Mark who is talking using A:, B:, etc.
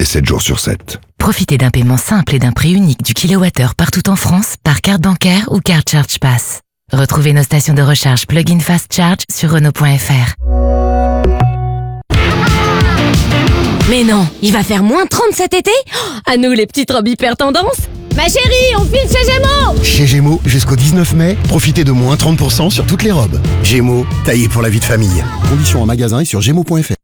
A: et 7 jours sur 7.
B: Profitez d'un paiement simple et d'un prix unique du kilowattheure partout en France par carte bancaire ou carte Charge Pass. Retrouvez nos stations de recharge Plug-in Fast Charge sur Renault.fr.
C: Mais non, il va faire moins 30 cet été? À nous les petites robes hyper tendance. Ma chérie, on file chez Gémeaux!
D: Chez Gémeaux, jusqu'au 19 mai, profitez de moins 30% sur toutes les robes. Gémeaux, taillé pour la vie de famille. Conditions en magasin et sur Gémeaux.fr.